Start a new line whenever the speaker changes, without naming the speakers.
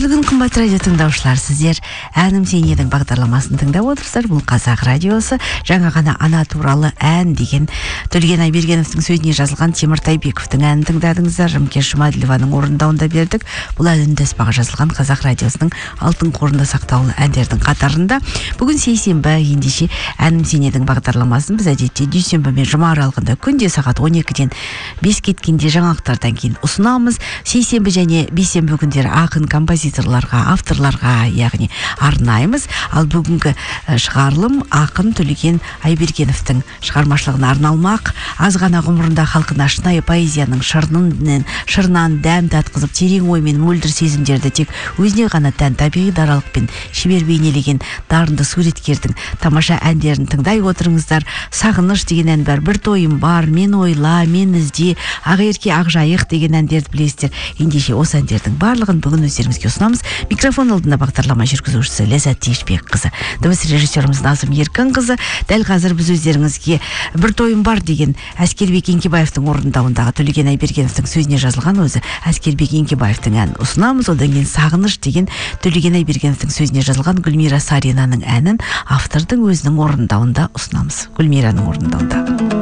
Қайырлы күн, қымбат радио тыңдаушылар, сіздер әнім сен едің бағдарламасын тыңдап отырсыздар. Бұл Қазақ радиосы. Жаңа ғана ана туралы ән деген Төлеген Айбергеновтың сөзіне жазылған Темір Тайбековтың әнін тыңдадыңыздар. Жымкеш Жұмаділованың орындауында бердік. Бұл ән үндаспаға жазылған Қазақ радиосының алтын қорында сақтаулы әндердің қатарында. Бүгін сейсенбі, ендеше әнім сен едің бағдарламасын біз әдетте дүйсенбі мен жұма аралығында күнде сағат 12-ден 5 кеткенде жаңалықтардан кейін ұсынамыз. Сейсенбі және бейсенбі күндері ақын композиторларға, авторларға, яғни арнаймыз. Ал бүгінгі шығарылым ақын Төлеген Айбергеновтың шығармашылығына арналмақ. Аз ғана ғұмырында халқына шынайы поэзияның шырынан дәм татқызып, терең ой мен мөлдір сезімдерді тек өзіне ғана тән табиғи даралықпен шебер бейнелеген дарынды суреткердің тамаша әндерін тыңдай отырыңыздар. Сағыныш деген ән бар, бір тойым бар, мен ойла, мен ізде, Ақерке Ақжайық деген әндерді білесіздер. Ендеше осы әндердің барлығын бүгін өздеріңізге ұсынамыз. Микрофон алдында бағдарлама жүргізушісі Ләззат Тиышбекқызы, дыбыс режиссеріміз Назым Еркінқызы. Дәл қазір біз өздеріңізге бір тойым бар деген Әскербек Еңкебаевтың орындауындағы Төлеген Айбергеновтың сөзіне жазылған өзі Әскербек Еңкебаевтың әнін ұсынамыз. Одан кейін Сағыныш деген Төлеген Айбергеновтың сөзіне жазылған Гүлмира Саринаның әнін автордың өзінің орындауында ұсынамыз. Гүлмираның орындауында.